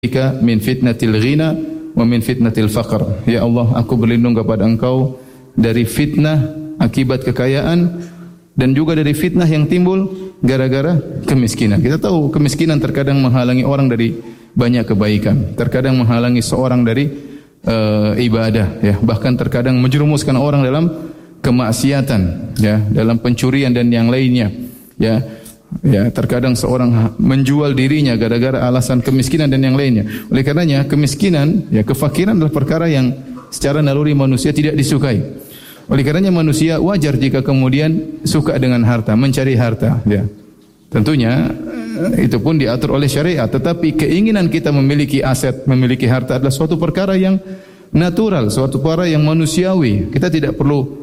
bika min fitnatil ghina wa min fitnatil faqr. Ya Allah, aku berlindung kepada Engkau dari fitnah akibat kekayaan dan juga dari fitnah yang timbul gara-gara kemiskinan. Kita tahu kemiskinan terkadang menghalangi orang dari banyak kebaikan, terkadang menghalangi seorang dari ibadah, ya, bahkan terkadang menjerumuskan orang dalam kemaksiatan, ya, dalam pencurian dan yang lainnya, ya. Ya, terkadang seorang menjual dirinya gara-gara alasan kemiskinan dan yang lainnya. Oleh karenanya kemiskinan, ya, kefakiran adalah perkara yang secara naluri manusia tidak disukai. Oleh karenanya manusia wajar jika kemudian suka dengan harta, mencari harta, ya. Tentunya itu pun diatur oleh syariat, tetapi keinginan kita memiliki aset, memiliki harta adalah suatu perkara yang natural, suatu perkara yang manusiawi. Kita tidak perlu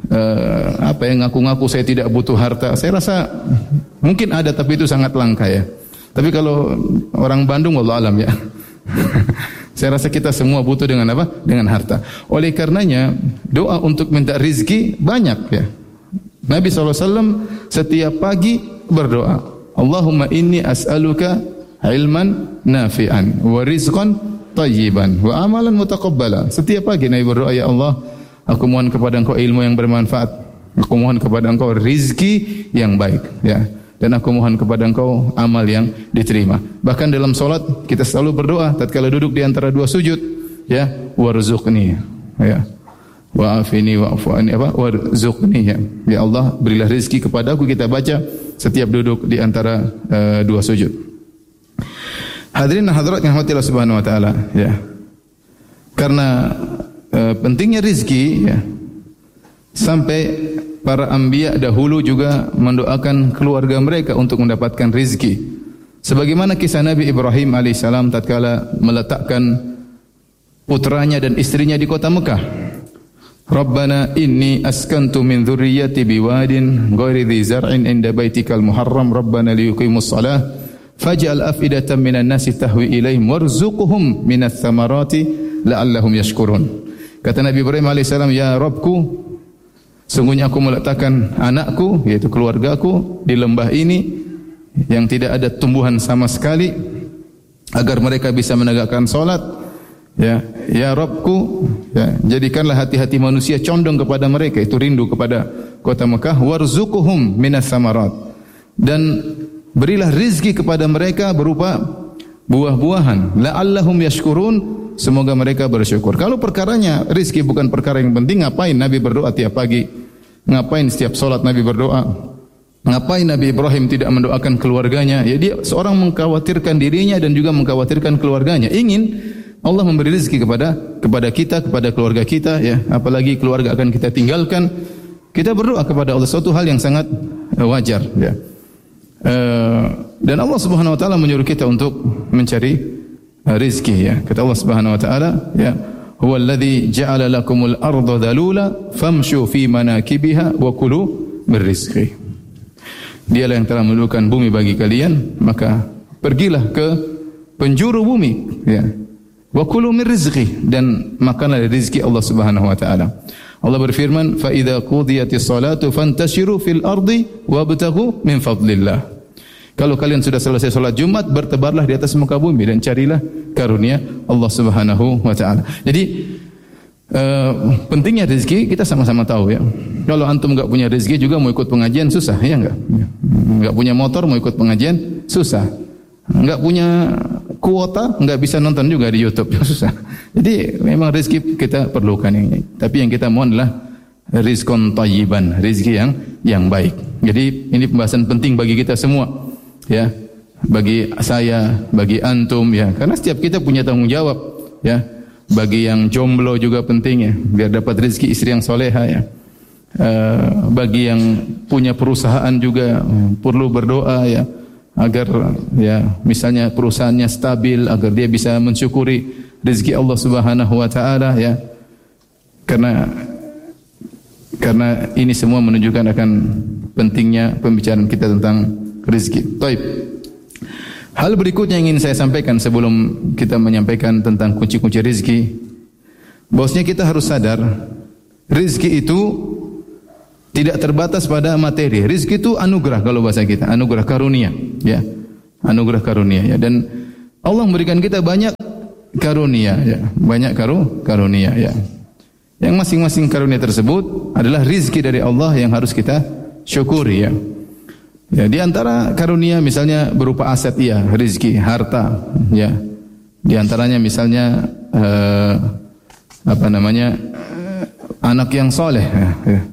ngaku-ngaku saya tidak butuh harta. Saya rasa mungkin ada, tapi itu sangat langka, ya. Tapi kalau orang Bandung, wallahu alam, ya. Saya rasa kita semua butuh dengan apa? Dengan harta. Oleh karenanya doa untuk minta rizki banyak, ya. Nabi SAW setiap pagi berdoa, Allahumma inni as'aluka ilman nafi'an wa rizqan tayyiban wa amalan mutaqabbala. Setiap pagi Nabi berdoa, ya Allah, aku mohon kepada Engkau ilmu yang bermanfaat, aku mohon kepada Engkau rizki yang baik, ya, dan aku mohon kepada Engkau amal yang diterima. Bahkan dalam solat kita selalu berdoa tatkala duduk di antara dua sujud, ya, warzuqni, ya, wa'afini wa'fu'ani, warzuqni, ya. Ya Allah, berilah rizki kepada aku. Kita baca setiap duduk di antara dua sujud. Hadirin dan hadirat yang dirahmati Allah Subhanahu wa taala, ya. Karena pentingnya rizki, ya, sampai para anbiya dahulu juga mendoakan keluarga mereka untuk mendapatkan rizki. Sebagaimana kisah Nabi Ibrahim alaihissalam tatkala meletakkan putranya dan istrinya di kota Mekah. Rabbana inni askantu min dhurriyyati biwadin ghairi dhi zar'in inda baitikal muharram rabbana liyuqimus shalah faj'al af'idatan minan nasi tahwi ilaihim warzuqhum minats thamarati la'allahum yashkurun. Kata Nabi Ibrahim alaihissalam, ya Rabbku, sungguhnya aku meletakkan anakku, yaitu keluargaku, di lembah ini yang tidak ada tumbuhan sama sekali, agar mereka bisa menegakkan solat. Ya, ya Rabbku, ya, jadikanlah hati-hati manusia condong kepada mereka, itu rindu kepada kota Mekah. Warzuqhum minas samarat, dan berilah rizki kepada mereka berupa buah-buahan. La'allahum yashkurun, semoga mereka bersyukur. Kalau perkaranya rizki bukan perkara yang penting, ngapain Nabi berdoa tiap pagi? Ngapain setiap solat Nabi berdoa? Ngapain Nabi Ibrahim tidak mendoakan keluarganya? Ya, dia seorang mengkhawatirkan dirinya dan juga mengkhawatirkan keluarganya. Ingin Allah memberi rizki kepada kita, kepada keluarga kita, ya. Apalagi keluarga akan kita tinggalkan, kita berdoa kepada Allah, suatu hal yang sangat wajar, ya. Dan Allah Subhanahu wa taala menyuruh kita untuk mencari rizki, ya. Kata Allah Subhanahu wa taala, ya, huwa alladhi ja'ala lakumul arda dhalula famshu fi manakibiha wa kulu min rizqi. Dialah yang telah menundukkan bumi bagi kalian, maka pergilah ke penjuru bumi, ya, wa kulu min rizqi, dan makanlah dari rezeki Allah Subhanahu wa taala. Allah berfirman, fa idza qudiyatis salatu fantashiru fil ardi wabtaghu min fadlillah. Kalau kalian sudah selesai salat Jumat, bertebarlah di atas muka bumi dan carilah karunia Allah Subhanahu wa taala. Jadi pentingnya rezeki kita sama-sama tahu, ya. Kalau antum enggak punya rezeki juga mau ikut pengajian susah, ya enggak? Enggak punya motor mau ikut pengajian susah. Enggak punya kuota, enggak bisa nonton juga di YouTube, susah. Jadi memang rezeki kita perlukan ini. Tapi yang kita mohon adalah rizqan tayyiban, rezeki yang baik. Jadi ini pembahasan penting bagi kita semua, ya. Bagi saya, bagi antum, ya. Karena setiap kita punya tanggung jawab, ya. Bagi yang jomblo juga penting, ya, biar dapat rezeki istri yang soleha, ya. Bagi yang punya perusahaan juga perlu berdoa, ya, agar, ya, misalnya perusahaannya stabil, agar dia bisa mensyukuri rezeki Allah Subhanahu wa taala, ya. Karena ini semua menunjukkan akan pentingnya pembicaraan kita tentang rezeki. Baik. Hal berikutnya yang ingin saya sampaikan sebelum kita menyampaikan tentang kunci-kunci rezeki, bahwasanya kita harus sadar rezeki itu tidak terbatas pada materi. Rezeki itu anugerah, kalau bahasa kita, anugerah karunia, ya. Anugerah karunia, ya. Dan Allah memberikan kita banyak karunia ya, banyak karunia ya. Yang masing-masing karunia tersebut adalah rizki dari Allah yang harus kita syukuri ya. Ya, di antara karunia misalnya berupa aset ya, rizki, harta ya. Di antaranya misalnya anak yang soleh ya.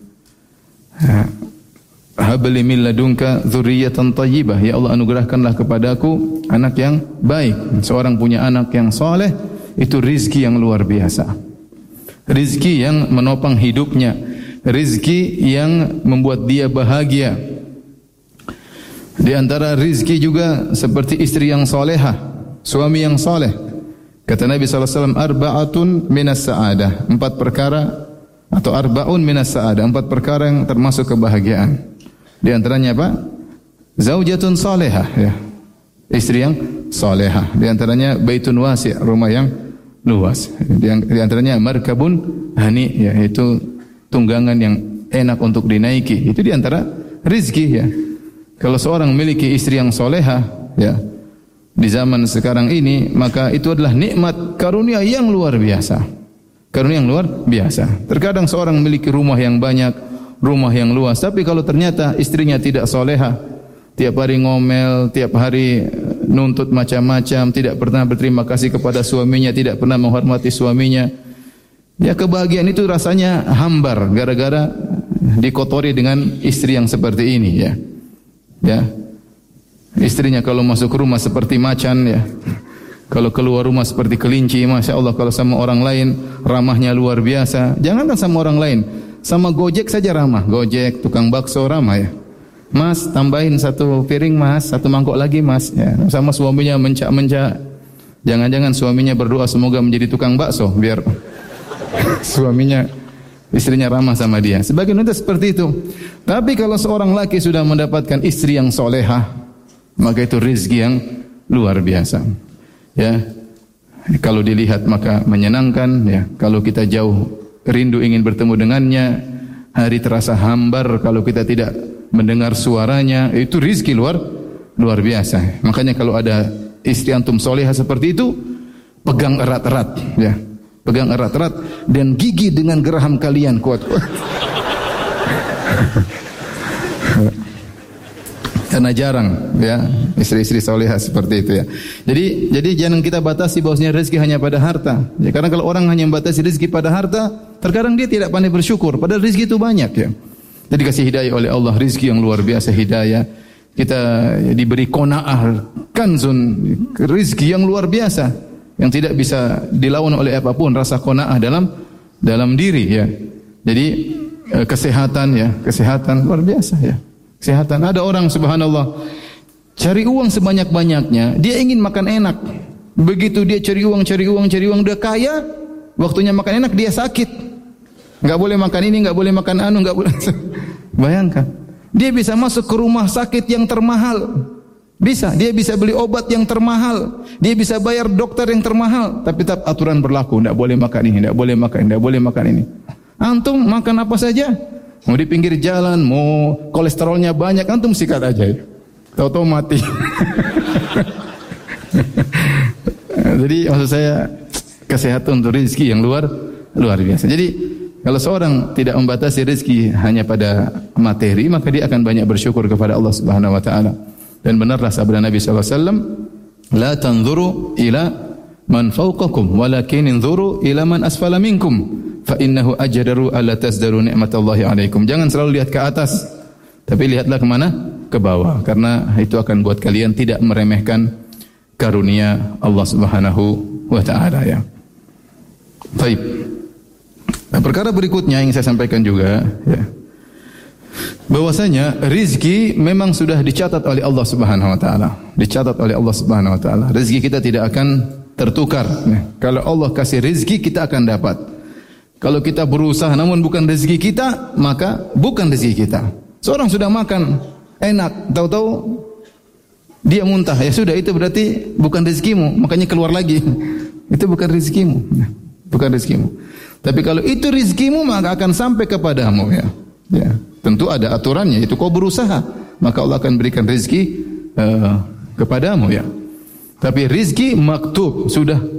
Habli min ladunka dzurriyyatan thayyibah. Ya Allah, anugerahkanlah kepadaku anak yang baik. Seorang punya anak yang soleh itu rizki yang luar biasa. Rizki yang menopang hidupnya, rizki yang membuat dia bahagia. Di antara rizki juga seperti istri yang solehah, suami yang soleh. Kata Nabi SAW, arba'atun minas sa'adah, 4 perkara atau arba'un minas sa'adah, 4 perkara yang termasuk kebahagiaan. Di antaranya apa? Zaujatun solehah ya, istri yang solehah. Di antaranya baitun wasi', rumah yang luas. Di antaranya markabun hani ya, itu tunggangan yang enak untuk dinaiki. Itu di antara rizki ya. Kalau seorang memiliki istri yang solehah ya, di zaman sekarang ini, maka itu adalah nikmat karunia yang luar biasa. Karunia yang luar biasa. Terkadang seorang memiliki rumah yang banyak, rumah yang luas, tapi kalau ternyata istrinya tidak solehah, tiap hari ngomel, tiap hari nuntut macam-macam, tidak pernah berterima kasih kepada suaminya, tidak pernah menghormati suaminya, ya kebahagiaan itu rasanya hambar gara-gara dikotori dengan istri yang seperti ini ya. Ya. Istrinya kalau masuk rumah seperti macan ya. Kalau keluar rumah seperti kelinci, Masya Allah. Kalau sama orang lain ramahnya luar biasa. Jangankan sama orang lain, sama Gojek saja ramah. Gojek, tukang bakso ramah ya. Mas, tambahin 1 piring mas, 1 mangkok lagi mas ya. Sama suaminya mencak-mencak. Jangan-jangan suaminya berdoa semoga menjadi tukang bakso biar istrinya ramah sama dia. Sebagian wanita seperti itu. Tapi kalau seorang laki sudah mendapatkan istri yang solehah, maka itu rezeki yang luar biasa. Ya, kalau dilihat maka menyenangkan. Ya, kalau kita jauh rindu ingin bertemu dengannya, hari terasa hambar kalau kita tidak mendengar suaranya. Itu rezeki luar biasa. Makanya kalau ada istri antum solehah seperti itu, pegang erat-erat. Ya. Pegang erat-erat dan gigi dengan geraham kalian kuat-kuat. Karena jarang ya istri-istri solehah seperti itu ya. Jadi jangan kita batasi bahwasanya rezeki hanya pada harta. Ya, karena kalau orang hanya membatasi rezeki pada harta, terkadang dia tidak pandai bersyukur. Padahal rezeki itu banyak ya. Jadi kasih hidayah oleh Allah, rezeki yang luar biasa hidayah. Kita diberi qanaah, kanzun, rezeki yang luar biasa, yang tidak bisa dilawan oleh apapun, rasa qanaah dalam diri ya. Jadi kesehatan luar biasa ya. Kesehatan. Ada orang subhanallah cari uang sebanyak-banyaknya, dia ingin makan enak. Begitu dia cari uang, dia kaya, waktunya makan enak dia sakit. Enggak boleh makan ini, enggak boleh makan anu, enggak boleh. Bayangkan. Dia bisa masuk ke rumah sakit yang termahal. Dia bisa beli obat yang termahal, dia bisa bayar dokter yang termahal, tapi tetap aturan berlaku, tidak boleh makan ini, tidak boleh makan ini. Antum makan apa saja, mau di pinggir jalan, mau kolesterolnya banyak, antum sikat aja, tahu-tahu mati. Jadi maksud saya kesehatan untuk rezeki yang luar biasa. Jadi kalau seorang tidak membatasi rezeki hanya pada materi, maka dia akan banyak bersyukur kepada Allah Subhanahu Wa Taala. Dan benarlah sabda Nabi SAW, la tanzuru ila man fawqakum, walakin inzuru ila man asfala minkum, fa innahu ajdaru alla tazdaru ni'matallahi alaikum. Jangan selalu lihat ke atas, tapi lihatlah kemana? Ke bawah. Karena itu akan buat kalian tidak meremehkan karunia Allah Subhanahu wa Ta'ala ya. Baik. Nah, perkara berikutnya yang saya sampaikan juga ya, bahwasanya rizki memang sudah dicatat oleh Allah Subhanahu wa taala. Dicatat oleh Allah Subhanahu wa taala. Rizki kita tidak akan tertukar. Kalau Allah kasih rizki, kita akan dapat. Kalau kita berusaha namun bukan rizki kita, maka bukan rizki kita. Seorang sudah makan enak, tahu-tahu dia muntah, ya sudah, itu berarti bukan rizkimu, makanya keluar lagi. Itu bukan rizkimu. Bukan rizkimu. Tapi kalau itu rizkimu, maka akan sampai kepadamu ya. Ya, tentu ada aturannya, itu kau berusaha, maka Allah akan berikan rezeki kepadamu ya. Tapi rizki maktub, sudah